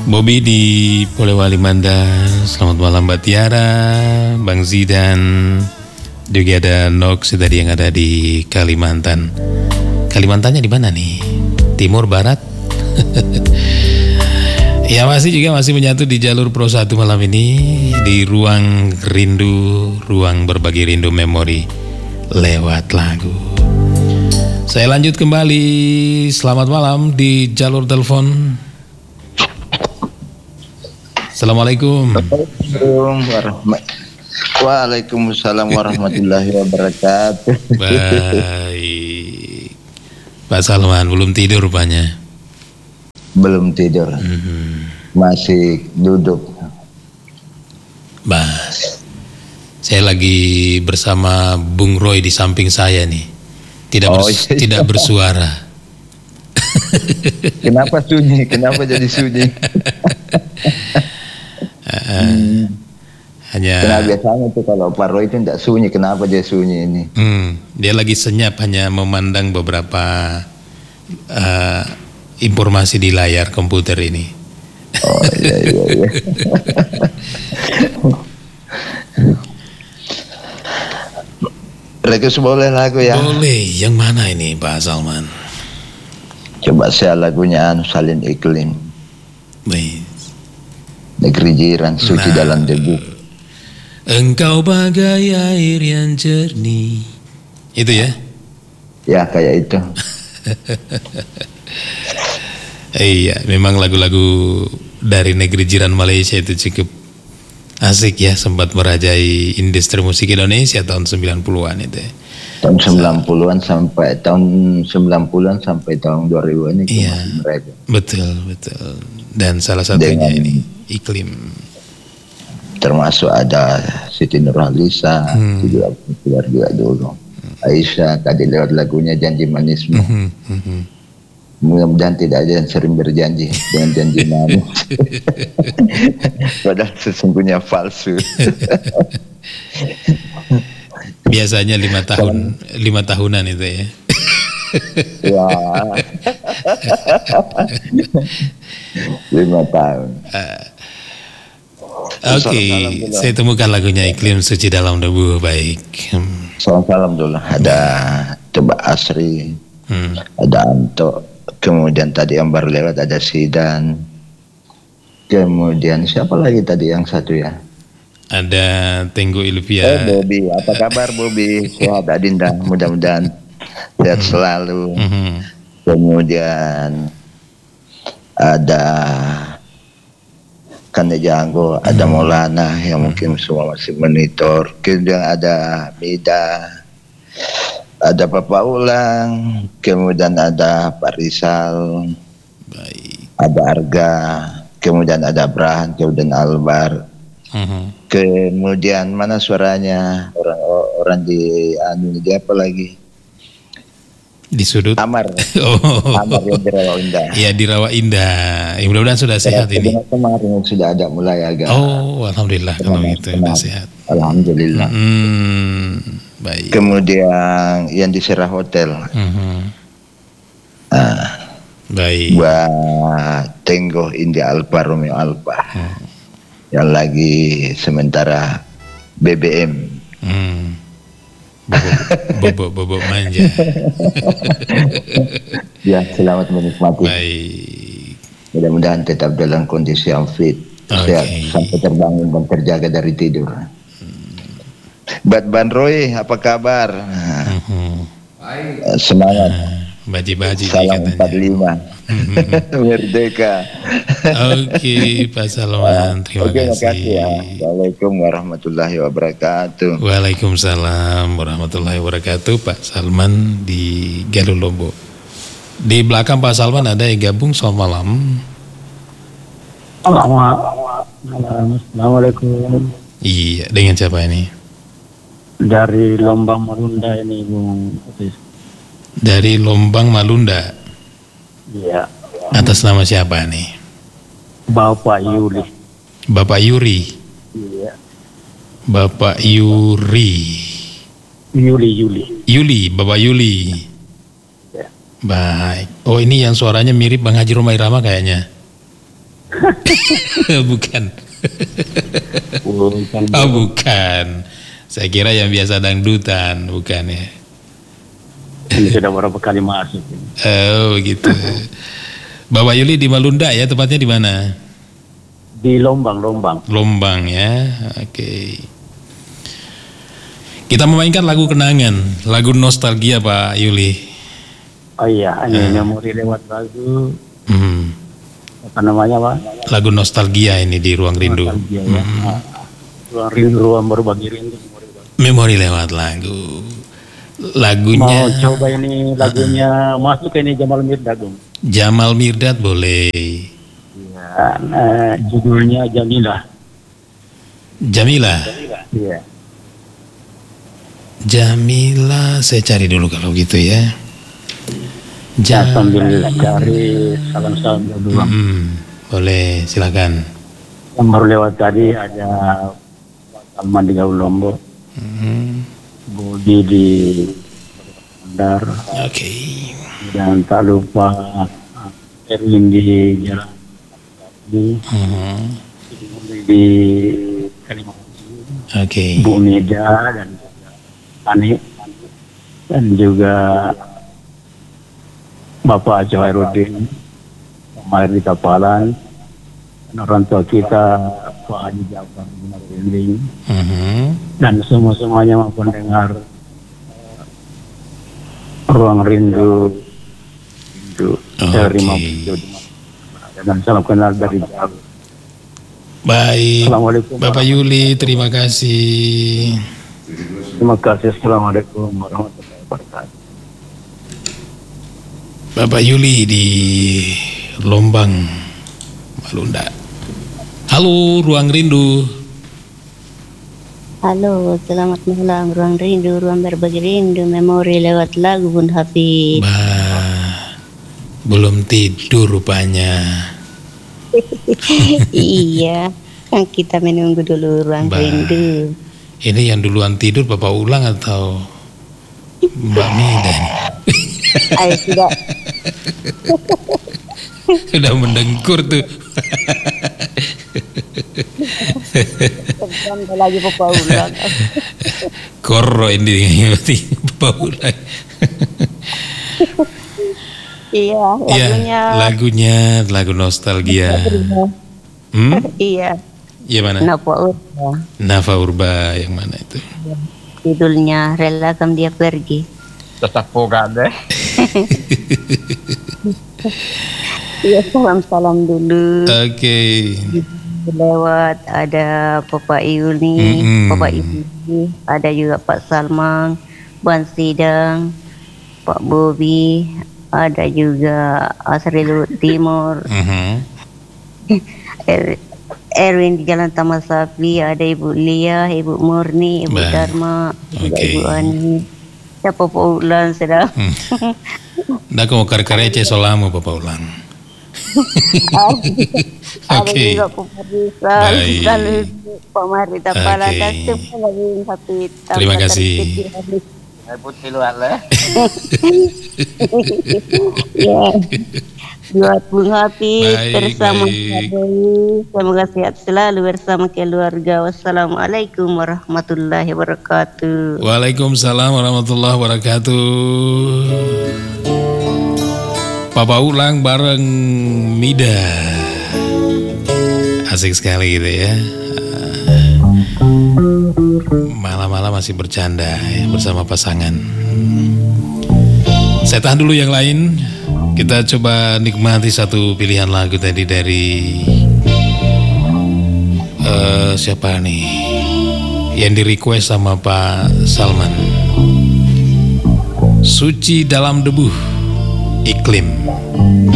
Bobby di Polewali Mandar. Selamat malam Mbak Tiara, Bang Zidan. Juga ada Nox tadi yang ada di Kalimantan. Kalimantannya di mana nih? Timur, Barat? Ya masih menyatu di jalur Pro 1 malam ini. Di ruang rindu, ruang berbagi rindu memori lewat lagu. Saya lanjut kembali. Selamat malam di jalur telepon. Assalamualaikum. Waalaikumsalam warahmatullahi wabarakatuh. Baik. Pak Salman belum tidur rupanya. Belum tidur. Masih duduk. Saya lagi bersama Bung Roy di samping saya nih. Tidak bersuara. Kenapa sunyi? Kenapa jadi sunyi? Hanya biasanya tuh kalau Pak Roy itu tidak sunyi, kenapa dia sunyi ini? Dia lagi senyap, hanya memandang beberapa informasi di layar komputer ini. Oh iya. Rekus boleh lagu ya? Boleh, yang mana ini Pak Salman? Coba saya lagunya Salin Iklim. Baik. Negeri jiran suci dalam debu. Engkau bagai air yang jernih. Itu ya? Ya kayak itu. Iya, memang lagu-lagu dari negeri jiran Malaysia itu cukup asik ya, sempat merajai industri musik Indonesia tahun 90-an itu ya. Tahun 90-an sampai tahun 90-an sampai tahun 2000-an itu iya, masih mereka. Betul. Dan salah satunya ini Iklim. Termasuk ada Siti Nurhaliza, juga keluarga dulu. Aisyah tadi lewat lagunya Janji Manismu. Mudah-mudahan tidak ada yang sering berjanji dengan janji manis. Padahal sesungguhnya palsu. Biasanya 5 tahunan itu ya. Ya. 5 tahun. Oke, saya temukan lagunya Iklim Suci Dalam Debu. Baik. Salam dulu. Ada Coba Asri, ada Anto, kemudian tadi yang baru lewat ada Sidan, kemudian siapa lagi tadi yang satu ya? Ada Tenggo Ilvia. Bobby, apa kabar Bobby? Sehat Adinda, mudah-mudahan sehat selalu. Kemudian ada Kande Janggo, ada Maulana yang mungkin semua masih monitor. Kemudian ada Mida, ada Bapak Ulang, kemudian ada Pak Rizal, ada Arga, kemudian ada Abrahan, kemudian Albar. Kemudian mana suaranya orang di dia apa lagi? Di sudut Amar. Amar yang di Rawa Indah. Iya, di Rawa Indah. Ya, mudah-mudahan sudah sehat ini. Kemarin sudah ada mulai agak. Oh, alhamdulillah kalau gitu sudah sehat. Alhamdulillah. Baik. Kemudian yang di Serah Hotel. Baik. Buat Tenggo India Alpa Romeo Alpa. Yang lagi sementara BBM. Bobok manja. Ya, selamat menikmati. Baik. Mudah-mudahan tetap dalam kondisi yang fit, sehat, sampai terbangun dan terjaga dari tidur. Ban Roy, apa kabar? Semangat. Baji-baji salam katanya. 45. Merdeka. Oke, Pak Salman, terima kasih. Ya. Waalaikumsalam warahmatullahi wabarakatuh. Waalaikumsalam warahmatullahi wabarakatuh. Pak Salman di Galuh Lombok. Di belakang Pak Salman ada yang gabung. Selamat malam. Assalamualaikum. Iya, dengan siapa ini? Dari Lombang Marunda ini, Bung Hafiz. Dari Lombang Malunda. Iya. Atas nama siapa nih? Bapak Yuli. Bapak Yuri. Iya. Bapak Yuri. Yuli, Bapak Yuli. Ya. Baik. Oh, ini yang suaranya mirip Bang Haji Romai Rama kayaknya. Bukan. Bukan. Oh bukan. Saya kira yang biasa dangdutan, bukan ya. Ini sudah berapa kali masuk ini. Oh gitu. Bapak Yuli di Malunda ya, tepatnya di mana? Di Lombang. Lombang ya. Oke. Kita memainkan lagu kenangan, lagu nostalgia Pak Yuli. Oh iya, ini memori lewat lagu. Hmm. Apa namanya Pak? Lagu nostalgia ini di Ruang Rindu. Nostalgia, ya. Ruang rindu, ruang berbagi rindu. Memori lewat lagu. Lagunya. Mau coba ini lagunya masuk ke ini Jamal Mirdad dong. Jamal Mirdad boleh. Ya, judulnya Jamilah. Jamila. Iya. Jamila, saya cari dulu kalau gitu ya. Sambil cari salam-salam berdua. Boleh, silakan. Yang baru lewat tadi ada Pak Salman di Gaul Lombok, Budi di Bandar, Oke. dan tak lupa Erwin di Jalan di Kalimantan, Oke. Bu Nida dan Ani, dan juga Bapak Ajo Hairudin, pemain di Kapalan, dan orang tua kita Pak Haji Jafar Benar Rinding, dan semuanya maupun dengar Ruang Rindu dari Mampus, dan salam kenal dari jauh. Baik. Assalamualaikum. Bapak Yuli, terima kasih. Terima kasih. Assalamualaikum warahmatullahi wabarakatuh. Bapak Yuli di Lombang, Malunda. Halo, Ruang Rindu. Halo, selamat malam. Ruang Rindu, ruang berbagi rindu, memori lewat lagu Bun Hafid. Belum tidur rupanya. Iya, kan kita menunggu dulu ruang rindu. Ini yang duluan tidur Bapak Ulang atau Mbak Mida nih? Ayo sudah. Sudah mendengkur tuh. Sampai lagi Bapak Ulang. Koro ini Bapak Ulang. Iya, lagunya lagu nostalgia. Iya. Iya mana? Nafa Urba yang mana itu? Judulnya Relakan Dia Pergi. Tetap poga deh. Iya, salam-salam dulu. Oke. Lewat ada Bapak Yuli, ada juga Pak Salman, Ban Sidang, Pak Bobi, ada juga Asri Timur, Erwin di Jalan Taman Sapi, ada Ibu Lia, Ibu Murni, Ibu Dharma, Ibu Ani, ya Bapak Ulang sedang. Nggak mau karece solamu Bapak Ulang. Ada juga Bapak Rizal, lalu Pak Marita Pala, dan semua lagi satu hitam. Terima kasih. Putih luar lah. Ya, buat Bung Hafid bersama Dewi, semoga sehat selalu bersama keluarga. Wassalamualaikum warahmatullahi wabarakatuh. Waalaikumsalam warahmatullahi wabarakatuh. Bapak Ulang bareng Mida, asik sekali gitu ya. Malam-malam masih bercanda ya, bersama pasangan. Saya tahan dulu yang lain. Kita coba nikmati satu pilihan lagu tadi dari siapa nih yang di request sama Pak Salman. Suci Dalam Debu, Iklim.